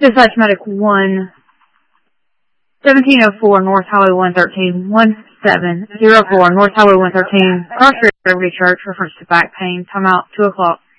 Dispatch Medic 1, 1704 North Highway 113, 1704 North Highway 113, cross Liberty Church, reference to back pain, time out 2 o'clock.